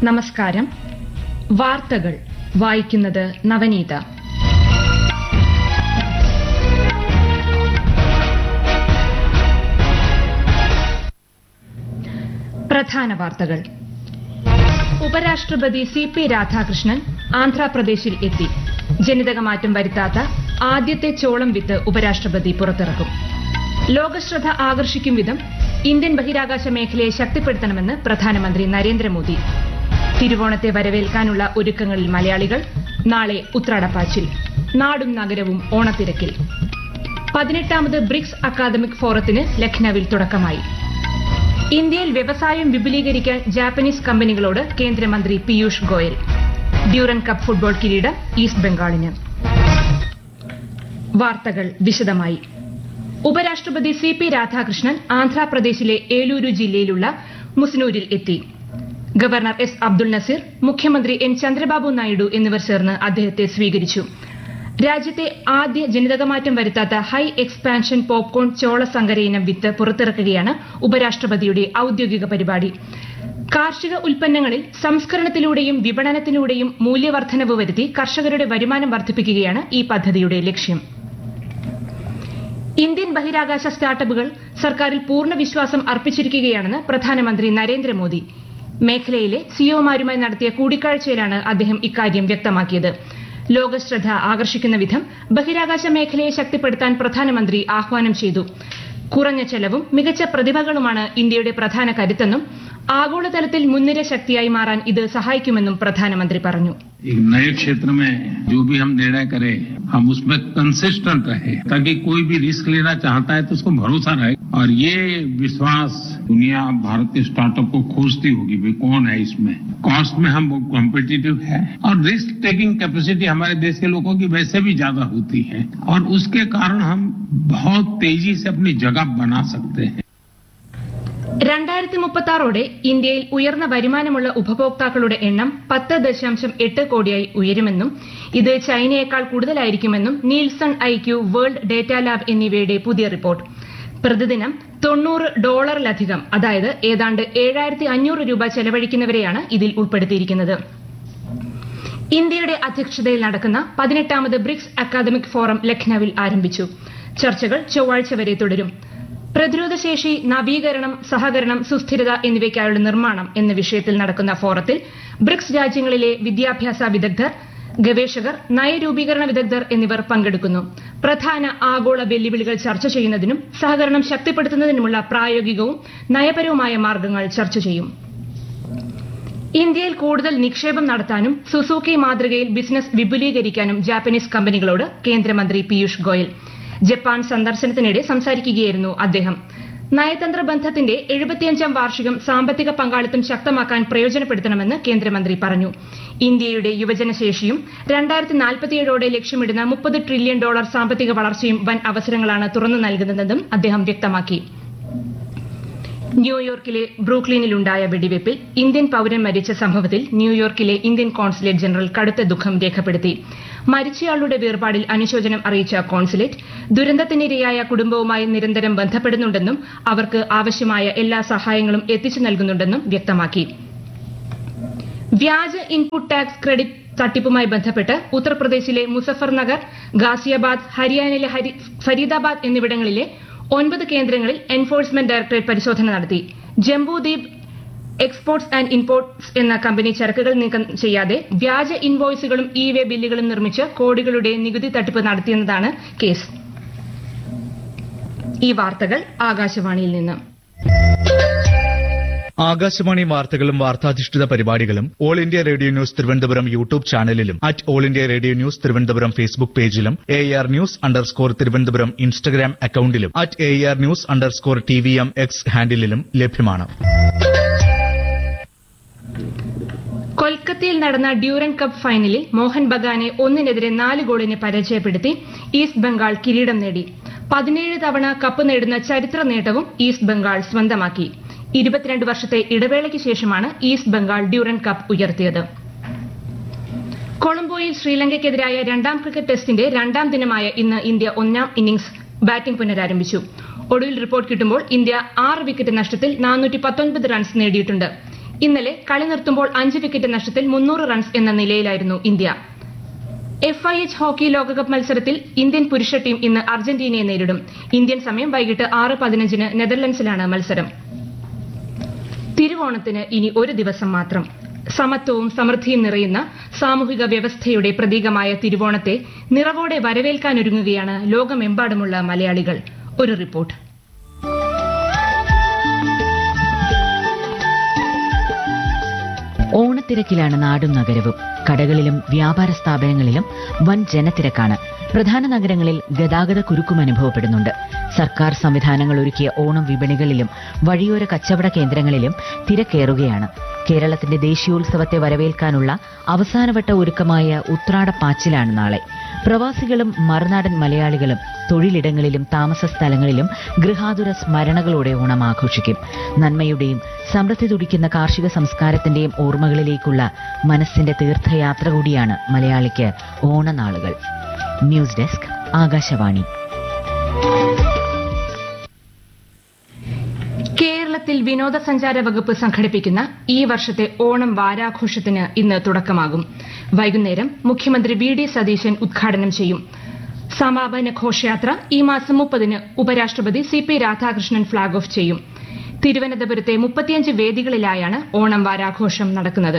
നമസ്കാരം. വാർത്തകൾ വായിക്കുന്നത് നവനീത. പ്രധാന വാർത്തകൾ. ഉപരാഷ്ട്രപതി സി.പി. രാധാകൃഷ്ണൻ ആന്ധ്രാപ്രദേശിൽ എത്തി. ജനിതകമാറ്റം വരുത്താത്ത ആദ്യത്തെ ചോളം വിത്ത് ഉപരാഷ്ട്രപതി പുറത്തിറക്കും. ലോകശ്രദ്ധ ആകർഷിക്കും വിധം ഇന്ത്യൻ ബഹിരാകാശ മേഖലയെ ശക്തിപ്പെടുത്തണമെന്ന് പ്രധാനമന്ത്രി നരേന്ദ്രമോദി. തിരുവോണത്തെ വരവേൽക്കാനുള്ള ഒരുക്കങ്ങളിൽ മലയാളികൾ. നാളെ ഉത്രാടപ്പാച്ചിൽ. നാടും നഗരവും ഓണത്തിരക്കിൽ. 18ാമത് ബ്രിക്സ് അക്കാദമിക് ഫോറത്തിന് ലഖ്നൌവിൽ തുടക്കമായി. ഇന്ത്യയിൽ വ്യവസായം വിപുലീകരിക്കാൻ ജാപ്പനീസ് കമ്പനികളോട് കേന്ദ്രമന്ത്രി Piyush Goyal. Durand cup football കിരീടം ഈസ്റ്റ് ബംഗാളിന്. വാർത്തകൾ വിശദമായി. ഉപരാഷ്ട്രപതി സി.പി. രാധാകൃഷ്ണൻ ആന്ധ്രാപ്രദേശിലെ ഏലൂരു ജില്ലയിലുള്ള മുസ്നൂരിൽ എത്തി. Governor S. അബ്ദുൾ നസീർ, മുഖ്യമന്ത്രി എൻ. ചന്ദ്രബാബു നായിഡു എന്നിവർ ചേർന്ന് അദ്ദേഹത്തെ സ്വീകരിച്ചു. രാജ്യത്തെ ആദ്യ ജനിതകമാറ്റം വരുത്താത്ത ഹൈ എക്സ്പാൻഷൻ പോപ്കോൺ ചോള സങ്കര ഇനം വിത്ത് പുറത്തിറക്കുകയാണ് ഉപരാഷ്ട്രപതിയുടെ ഔദ്യോഗിക പരിപാടി. കാർഷിക ഉൽപ്പന്നങ്ങളിൽ സംസ്കരണത്തിലൂടെയും വിപണനത്തിലൂടെയും മൂല്യവർദ്ധനവ് വരുത്തി കർഷകരുടെ വരുമാനം വർദ്ധിപ്പിക്കുകയാണ് ഈ പദ്ധതിയുടെ ലക്ഷ്യം. ഇന്ത്യൻ ബഹിരാകാശ സ്റ്റാർട്ടപ്പുകൾ സർക്കാരിൽ പൂർണ്ണ വിശ്വാസം അർപ്പിച്ചിരിക്കുകയാണെന്ന് പ്രധാനമന്ത്രി നരേന്ദ്രമോദി. മേഖലയിലെ സിഇഒമാരുമായി നടത്തിയ കൂടിക്കാഴ്ചയിലാണ് അദ്ദേഹം ഇക്കാര്യം വ്യക്തമാക്കിയത്. ലോകശ്രദ്ധ ആകർഷിക്കുന്ന വിധം ബഹിരാകാശ മേഖലയെ ശക്തിപ്പെടുത്താൻ പ്രധാനമന്ത്രി ആഹ്വാനം ചെയ്തു. കുറഞ്ഞ ചെലവും മികച്ച പ്രതിഭകളുമാണ് ഇന്ത്യയുടെ പ്രധാന കരുത്തെന്നും ആഗോളതലത്തിൽ മുൻനിര ശക്തിയായി മാറാൻ ഇത് സഹായിക്കുമെന്നും പ്രധാനമന്ത്രി പറഞ്ഞു. एक नए क्षेत्र में जो भी हम निर्णय करें, हम उसमें कंसिस्टेंट रहे, ताकि कोई भी रिस्क लेना चाहता है तो उसको भरोसा रहे. और ये विश्वास दुनिया भारत के स्टार्टअप को खोजती होगी, भाई कौन है इसमें. कॉस्ट में हम कॉम्पिटिटिव है और रिस्क टेकिंग कैपेसिटी हमारे देश के लोगों की वैसे भी ज्यादा होती है और उसके कारण हम बहुत तेजी से अपनी जगह बना सकते हैं. 2036 ഇന്ത്യയിൽ ഉയർന്ന വരുമാനമുള്ള ഉപഭോക്താക്കളുടെ എണ്ണം 10.8 കോടിയായി ഉയരുമെന്നും ഇത് ചൈനയേക്കാൾ കൂടുതലായിരിക്കുമെന്നും Nielsen IQ, world data lab എന്നിവയുടെ പുതിയ റിപ്പോർട്ട്. പ്രതിദിനം $90 അതായത് ഏതാണ്ട് 7,500 രൂപ ചെലവഴിക്കുന്നവരെയാണ് ഇതിൽ ഉൾപ്പെടുത്തിയിരിക്കുന്നത്. ഇന്ത്യയുടെ അധ്യക്ഷതയിൽ നടക്കുന്ന 18ാമത് ബ്രിക്സ് അക്കാദമിക് ഫോറം ലഖ്നൌവിൽ ആരംഭിച്ചു. ചർച്ചകൾ ചൊവ്വാഴ്ച വരെ തുടരും. പ്രതിരോധശേഷി, നവീകരണം, സഹകരണം, സുസ്ഥിരത എന്നിവയ്ക്കായുള്ള നിർമ്മാണം എന്ന വിഷയത്തിൽ നടക്കുന്ന ഫോറത്തിൽ ബ്രിക്സ് രാജ്യങ്ങളിലെ വിദ്യാഭ്യാസ വിദഗ്ധർ, ഗവേഷകർ, നയരൂപീകരണ വിദഗ്ധർ എന്നിവർ പങ്കെടുക്കുന്നു. പ്രധാന ആഗോള വെല്ലുവിളികൾ ചർച്ച ചെയ്യുന്നതിനും സഹകരണം ശക്തിപ്പെടുത്തുന്നതിനുമുള്ള പ്രായോഗികവും നയപരവുമായ മാർഗങ്ങൾ ചർച്ച ചെയ്യും. ഇന്ത്യയിൽ കൂടുതൽ നിക്ഷേപം നടത്താനും സുസൂക്കി മാതൃകയിൽ ബിസിനസ് വിപുലീകരിക്കാനും ജാപ്പനീസ് കമ്പനികളോട് കേന്ദ്രമന്ത്രി പീയൂഷ് ഗോയൽ. ജപ്പാൻ സന്ദർശനത്തിനിടെ സംസാരിക്കുകയായിരുന്നു അദ്ദേഹം. നയതന്ത്ര ബന്ധത്തിന്റെ 75ാം വാർഷികം സാമ്പത്തിക പങ്കാളിത്തം ശക്തമാക്കാൻ പ്രയോജനപ്പെടുത്തണമെന്ന് കേന്ദ്രമന്ത്രി പറഞ്ഞു. ഇന്ത്യയുടെ യുവജനശേഷിയും 2047 ലക്ഷ്യമിടുന്ന $30 ട്രില്യൺ സാമ്പത്തിക വളർച്ചയും വൻ അവസരങ്ങളാണ് തുറന്നു നൽകുന്നതെന്നും അദ്ദേഹം വ്യക്തമാക്കി. ന്യൂയോർക്കിലെ ബ്രൂക്ലിനിലുണ്ടായ വെടിവയ്പിൽ ഇന്ത്യൻ പൌരൻ മരിച്ച സംഭവത്തിൽ ന്യൂയോർക്കിലെ ഇന്ത്യൻ കോൺസുലേറ്റ് ജനറൽ കടുത്ത ദുഃഖം രേഖപ്പെടുത്തി. മരിച്ചയാളുടെ വേർപാടിൽ അനുശോചനം അറിയിച്ച കോൺസുലേറ്റ് ദുരന്തത്തിനിരയായ കുടുംബവുമായി നിരന്തരം ബന്ധപ്പെടുന്നുണ്ടെന്നും അവർക്ക് ആവശ്യമായ എല്ലാ സഹായങ്ങളും എത്തിച്ചു നൽകുന്നുണ്ടെന്നും വ്യക്തമാക്കി. വ്യാജ ഇൻപുട്ട് ടാക്സ് ക്രെഡിറ്റ് തട്ടിപ്പുമായി ബന്ധപ്പെട്ട് ഉത്തർപ്രദേശിലെ മുസഫർനഗർ, ഗാസിയാബാദ്, ഹരിയാനയിലെ ഫരീദാബാദ് എന്നിവിടങ്ങളിലെ 9 കേന്ദ്രങ്ങളിൽ എൻഫോഴ്സ്മെന്റ് ഡയറക്ടറേറ്റ് പരിശോധന നടത്തി. ജംബൂദ്വീപ് എക്സ്പോർട്സ് ആൻഡ് ഇമ്പോർട്ട്സ് എന്ന കമ്പനി ചരക്കുകൾ നീക്കം ചെയ്യാതെ വ്യാജ ഇൻവോയ്സുകളും ഇ-വേ ബില്ലുകളും നിർമ്മിച്ച് കോടികളുടെ നികുതി തട്ടിപ്പ് നടത്തിയെന്നതാണ് കേസ്. ഈ വാർത്തകൾ ആകാശവാണിയിൽ നിന്ന്. ആകാശവാണി വാർത്തകളും വാർത്താധിഷ്ഠിത പരിപാടികളും all India radio news Thiruvananthapuram YouTube ചാനലിലും all India radio news Thiruvananthapuram Facebook പേജിലും AR News_ തിരുവനന്തപുരം ഇൻസ്റ്റഗ്രാം അക്കൌണ്ടിലും AR News_TVM X ഹാൻഡിലും ലഭ്യമാണ്. കൊൽക്കത്തയിൽ നടന്ന ഡ്യൂറൻ കപ്പ് ഫൈനലിൽ മോഹൻ ബഗാനെ 1-4 ഗോളിന് പരാജയപ്പെടുത്തി ഈസ്റ്റ് ബംഗാൾ കിരീടം നേടി. 17 തവണ കപ്പ് നേടുന്ന ചരിത്ര നേട്ടവും ഈസ്റ്റ് ബംഗാൾ സ്വന്തമാക്കി. 22 വർഷത്തെ ഇടവേളയ്ക്ക് ശേഷമാണ് ഈസ്റ്റ് ബംഗാൾ ഡ്യൂറൻ കപ്പ് ഉയർത്തിയത്. കൊളംബോയിൽ ശ്രീലങ്കയ്ക്കെതിരായ 2ാം ക്രിക്കറ്റ് ടെസ്റ്റിന്റെ 2ാം ദിനമായ ഇന്ന് ഇന്ത്യ 1ാം ഇന്നിംഗ്സ് ബാറ്റിംഗ് പുനരാരംഭിച്ചു. ഒടുവിൽ റിപ്പോർട്ട് കിട്ടുമ്പോൾ ഇന്ത്യ 6 വിക്കറ്റ് നഷ്ടത്തിൽ 419 റൺസ് നേടിയിട്ടുണ്ട്. ഇന്നലെ കളി നിർത്തുമ്പോൾ 5 വിക്കറ്റ് നഷ്ടത്തിൽ 300 റൺസ് എന്ന നിലയിലായിരുന്നു ഇന്ത്യ. FIH ഹോക്കി ലോകകപ്പ് മത്സരത്തിൽ ഇന്ത്യൻ പുരുഷ ടീം ഇന്ന് അർജന്റീനയെ നേരിടും. ഇന്ത്യൻ സമയം വൈകിട്ട് 6:15 നെതർലൻഡ്സിലാണ് മത്സരം. തിരുവോണത്തിന് ഇനി ഒരു ദിവസം മാത്രം. സമത്വവും സമൃദ്ധിയും നിറയുന്ന സാമൂഹിക വ്യവസ്ഥയുടെ പ്രതീകമായ തിരുവോണത്തെ നിറവോടെ വരവേൽക്കാനൊരുങ്ങുകയാണ് ലോകമെമ്പാടുമുള്ള മലയാളികൾ. ഒരു റിപ്പോർട്ട്. ഓണത്തിരക്കിലാണ് നാടും നഗരവും. കടകളിലും വ്യാപാര സ്ഥാപനങ്ങളിലും വൻ ജനത്തിരക്കാണ്. പ്രധാന നഗരങ്ങളിൽ ഗതാഗത കുരുക്കും അനുഭവപ്പെടുന്നുണ്ട്. സർക്കാർ സംവിധാനങ്ങൾ ഒരുക്കിയ ഓണം വിപണികളിലും വഴിയോര കച്ചവട കേന്ദ്രങ്ങളിലും തിരക്കേറുകയാണ്. കേരളത്തിന്റെ ദേശീയോത്സവത്തെ വരവേൽക്കാനുള്ള അവസാനവട്ട ഒരുക്കമായ ഉത്രാടപ്പാച്ചിലാണ് നാളെ. പ്രവാസികളും മറുനാടൻ മലയാളികളും തൊഴിലിടങ്ങളിലും താമസ സ്ഥലങ്ങളിലും ഗൃഹാതുര സ്മരണകളോടെ ഓണം ആഘോഷിക്കും. നന്മയുടെയും സമൃദ്ധി തുടിക്കുന്ന കാർഷിക സംസ്കാരത്തിന്റെയും ഓർമ്മകളിലേക്കുള്ള മനസ്സിന്റെ തീർത്ഥയാത്ര കൂടിയാണ് മലയാളിക്ക് ഓണനാളുകൾ. News desk, Akashvani. കേരളത്തിൽ വിനോദസഞ്ചാര വകുപ്പ് സംഘടിപ്പിക്കുന്ന ഈ വർഷത്തെ ഓണം വാരാഘോഷത്തിന് ഇന്ന് തുടക്കമാകും. വൈകുന്നേരം മുഖ്യമന്ത്രി VD സതീശൻ ഉദ്ഘാടനം ചെയ്യും. സമാപന ഘോഷയാത്ര ഈ മാസം 30-ന് ഉപരാഷ്ട്രപതി CP രാധാകൃഷ്ണൻ ഫ്ളാഗ് ഓഫ് ചെയ്യും. തിരുവനന്തപുരത്തെ 35 വേദികളിലായാണ് ഓണം വാരാഘോഷം നടക്കുന്നത്.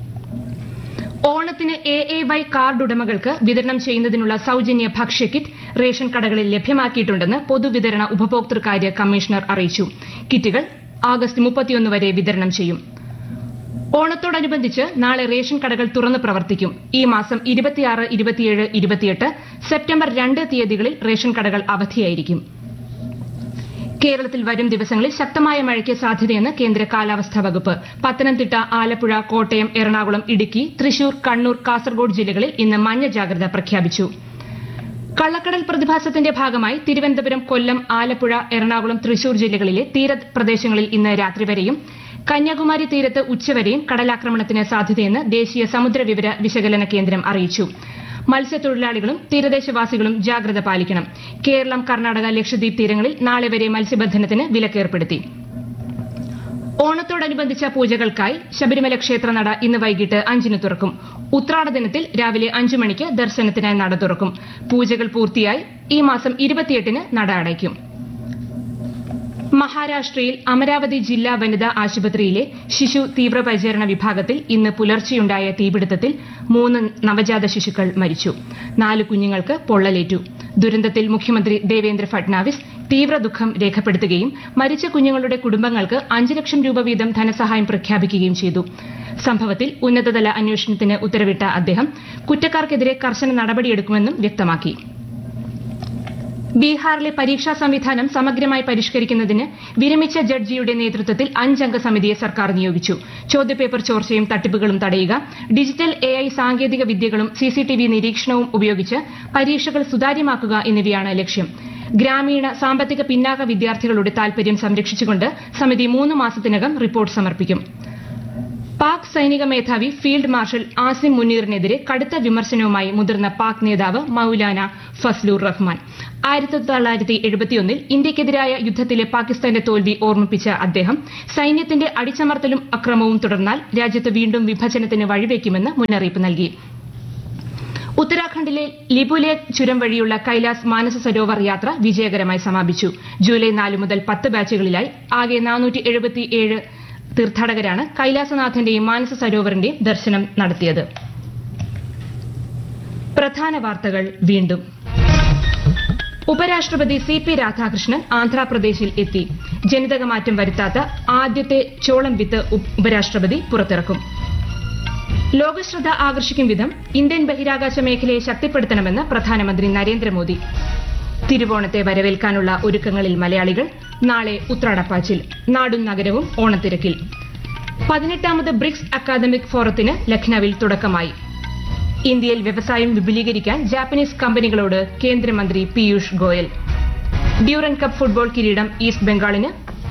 ഓണത്തിന് AAY കാർഡ് ഉടമകൾക്ക് വിതരണം ചെയ്യുന്നതിനുള്ള സൌജന്യ ഭക്ഷ്യക്കിറ്റ് റേഷൻ കടകളിൽ ലഭ്യമാക്കിയിട്ടുണ്ടെന്ന് പൊതുവിതരണ ഉപഭോക്തൃകാര്യ കമ്മീഷണർ അറിയിച്ചു. കിറ്റുകൾ ആഗസ്റ്റ് 31 വരെ വിതരണം ചെയ്യും. ഓണത്തോടനുബന്ധിച്ച് നാളെ റേഷൻ കടകൾ തുറന്ന് പ്രവർത്തിക്കും. ഈ മാസം 26, 27, 28, സെപ്റ്റംബർ 2 തീയതികളിൽ റേഷൻ കടകൾ അവധിയായിരിക്കും. കേരളത്തിൽ വരും ദിവസങ്ങളിൽ ശക്തമായ മഴയ്ക്ക് സാധ്യതയെന്ന് കേന്ദ്ര കാലാവസ്ഥാ വകുപ്പ്. പത്തനംതിട്ട, ആലപ്പുഴ, കോട്ടയം, എറണാകുളം, ഇടുക്കി, തൃശൂർ, കണ്ണൂർ, കാസർഗോഡ് ജില്ലകളിൽ ഇന്ന് മഞ്ഞ ജാഗ്രത പ്രഖ്യാപിച്ചു. കള്ളക്കടൽ പ്രതിഭാസത്തിന്റെ ഭാഗമായി തിരുവനന്തപുരം, കൊല്ലം, ആലപ്പുഴ, എറണാകുളം, തൃശൂർ ജില്ലകളിലെ തീരപ്രദേശങ്ങളിൽ ഇന്ന് രാത്രി വരെയും കന്യാകുമാരി തീരത്ത് ഉച്ചവരെയും കടലാക്രമണത്തിന് സാധ്യതയെന്ന് ദേശീയ സമുദ്ര വിവര വിശകലന കേന്ദ്രം അറിയിച്ചു. മത്സ്യത്തൊഴിലാളികളും തീരദേശവാസികളും ജാഗ്രത പാലിക്കണം. കേരളം, കർണാടക, ലക്ഷദ്വീപ് തീരങ്ങളിൽ നാളെ വരെ മത്സ്യബന്ധനത്തിന് വിലക്കേർപ്പെടുത്തി. ഓണത്തോടനുബന്ധിച്ച പൂജകൾക്കായി ശബരിമല ക്ഷേത്രനട ഇന്ന് വൈകിട്ട് 5-ന് തുറക്കും. ഉത്രാട ദിനത്തിൽ രാവിലെ 5 മണിക്ക് ദർശനത്തിനായി നട തുറക്കും. പൂജകൾ പൂർത്തിയായി ഈ മാസം 28-ന് നട അടയ്ക്കും. മഹാരാഷ്ട്രയിൽ അമരാവതി ജില്ലാ വനിതാ ആശുപത്രിയിലെ ശിശു തീവ്രപരിചരണ വിഭാഗത്തിൽ ഇന്ന് പുലർച്ചെയുണ്ടായ തീപിടുത്തത്തിൽ 3 നവജാത ശിശുക്കൾ മരിച്ചു. 4 കുഞ്ഞുങ്ങൾക്ക് പൊള്ളലേറ്റു. ദുരന്തത്തിൽ മുഖ്യമന്ത്രി ദേവേന്ദ്ര ഫട്നാവിസ് തീവ്ര ദുഃഖം രേഖപ്പെടുത്തുകയും മരിച്ച കുഞ്ഞുങ്ങളുടെ കുടുംബങ്ങൾക്ക് 5 ലക്ഷം രൂപ വീതം ധനസഹായം പ്രഖ്യാപിക്കുകയും ചെയ്തു. സംഭവത്തിൽ ഉന്നതതല അന്വേഷണത്തിന് ഉത്തരവിട്ട അദ്ദേഹം കുറ്റക്കാർക്കെതിരെ കർശന നടപടിയെടുക്കുമെന്നും വ്യക്തമാക്കി. ബീഹാറിലെ പരീക്ഷാ സംവിധാനം സമഗ്രമായി പരിഷ്കരിക്കുന്നതിന് വിരമിച്ച ജഡ്ജിയുടെ നേതൃത്വത്തിൽ 5-അംഗ സമിതിയെ സർക്കാർ നിയോഗിച്ചു. ചോദ്യപേപ്പർ ചോർച്ചയും തട്ടിപ്പുകളും തടയുക, ഡിജിറ്റൽ AI സാങ്കേതിക വിദ്യകളും CCTV നിരീക്ഷണവും ഉപയോഗിച്ച് പരീക്ഷകൾ സുതാര്യമാക്കുക എന്നിവയാണ് ലക്ഷ്യം. ഗ്രാമീണ സാമ്പത്തിക പിന്നാക്ക വിദ്യാർത്ഥികളുടെ താൽപര്യം സംരക്ഷിച്ചുകൊണ്ട് സമിതി 3 മാസത്തിനകം റിപ്പോർട്ട് സമർപ്പിക്കും. പാക് സൈനിക മേധാവി ഫീൽഡ് മാർഷൽ ആസിം മുനീറിനെതിരെ കടുത്ത വിമർശനവുമായി മുതിർന്ന പാക് നേതാവ് മൌലാന ഫസ്ലൂർ റഹ്മാൻ. 1971-ൽ ഇന്ത്യക്കെതിരായ യുദ്ധത്തിലെ പാകിസ്ഥാന്റെ തോൽവി ഓർമ്മിപ്പിച്ച അദ്ദേഹം സൈന്യത്തിന്റെ അടിച്ചമർത്തലും അക്രമവും തുടർന്നാൽ രാജ്യത്ത് വീണ്ടും വിഭജനത്തിന് വഴിവെക്കുമെന്ന് മുന്നറിയിപ്പ് നൽകി. ഉത്തരാഖണ്ഡിലെ ലിപുലേഖ് ചുരം വഴിയുള്ള കൈലാസ് മാനസ സരോവർ യാത്ര വിജയകരമായി സമാപിച്ചു. ജൂലൈ 4 മുതൽ 10 ബാച്ചുകളിലായി ആകെ 477 തീർത്ഥാടകരാണ് കൈലാസനാഥന്റെയും മാനസ സരോവറിന്റെയും ദർശനം നടത്തിയത്. പ്രധാന വാർത്തകൾ വീണ്ടും. ഉപരാഷ്ട്രപതി CP രാധാകൃഷ്ണൻ ആന്ധ്രാപ്രദേശിൽ എത്തി. ജനിതകമാറ്റം വരുത്താത്ത ആദ്യത്തെ ചോളം വിത്ത് ഉപരാഷ്ട്രപതി പുറത്തിറക്കും. ലോകശ്രദ്ധ ആകർഷിക്കും വിധം ഇന്ത്യൻ ബഹിരാകാശ മേഖലയെ ശക്തിപ്പെടുത്തണമെന്ന് പ്രധാനമന്ത്രി നരേന്ദ്രമോദി. തിരുവോണത്തെ വരവേൽക്കാനുള്ള ഒരുക്കങ്ങളിൽ മലയാളികൾ. നാളെ ഉത്രാടപ്പാച്ചിൽ. നാടും നഗരവും ഓണത്തിരക്കിൽ. 18ാമത് ബ്രിക്സ് അക്കാദമിക് ഫോറത്തിന് ലഖ്നൌവിൽ തുടക്കമായി. ഇന്ത്യയിൽ വ്യവസായം വിപുലീകരിക്കാൻ ജാപ്പനീസ് കമ്പനികളോട് കേന്ദ്രമന്ത്രി Piyush Goyal. Durand cup football കിരീടം ഈസ്റ്റ് ബംഗാളിന്.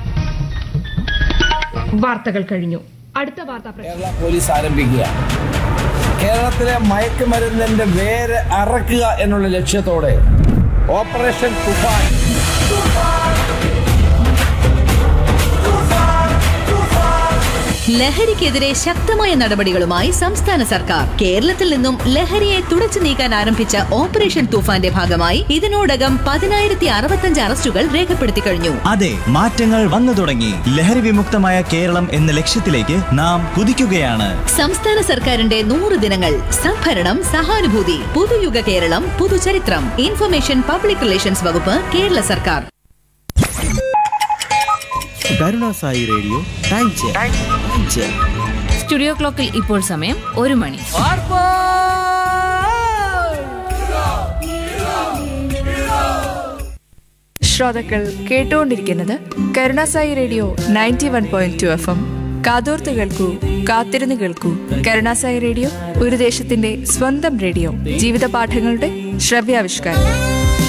വാർത്തകൾ കഴിഞ്ഞു. അടുത്ത വാർത്താ കേരള പോലീസ് ആരംഭിക്കുക. കേരളത്തിലെ മയക്കുമരുന്നിന്റെ വേര് അറക്കുക എന്നുള്ള ലക്ഷ്യത്തോടെ ഓപ്പറേഷൻ തുഫാൻ ലഹരിക്കെതിരെ ശക്തമായ നടപടികളുമായി സംസ്ഥാന സർക്കാർ. കേരളത്തിൽ നിന്നും ലഹരിയെ തുടച്ചു നീക്കാൻ ആരംഭിച്ച ഓപ്പറേഷൻ തൂഫാന്റെ ഭാഗമായി ഇതിനോടകം 10,065 അറസ്റ്റുകൾ രേഖപ്പെടുത്തി കഴിഞ്ഞു. അതെ, മാറ്റങ്ങൾ വന്നു തുടങ്ങി. ലഹരി വിമുക്തമായ കേരളം എന്ന ലക്ഷ്യത്തിലേക്ക് നാം കുതിക്കുകയാണ്. സംസ്ഥാന സർക്കാരിന്റെ 100 ദിനങ്ങൾ. സംഭരണം, സഹാനുഭൂതി, പുതുയുഗ കേരളം, പുതുചരിത്രം. ഇൻഫർമേഷൻ പബ്ലിക് റിലേഷൻസ് വകുപ്പ്, കേരള സർക്കാർ. Karunasai radio time check. Studio ക്ലോക്കിൽ ഇപ്പോൾ സമയം 1 മണി. ശ്രോതാക്കൾ കേട്ടുകൊണ്ടിരിക്കുന്നത് കരുണാസായി റേഡിയോ 91.2 FM. കാതോർത്ത് കേൾക്കൂ, കാത്തിരുന്ന് കേൾക്കൂ. കരുണാസായി റേഡിയോ ഒരു ദേശത്തിന്റെ സ്വന്തം റേഡിയോ. ജീവിത പാഠങ്ങളുടെ ശ്രവ്യാവിഷ്കാരം.